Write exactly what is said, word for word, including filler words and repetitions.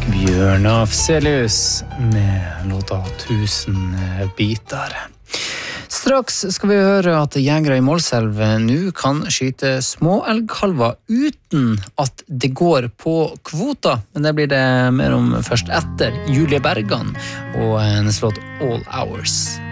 Bjørn Afzelius med låta Tusen bitar. Straks skal vi høre at jegere i Målselv nå kan skyte små elgkalver uten at det går på kvota. Men det blir det mer om først etter Julie Bergan og hennes låt All Hours.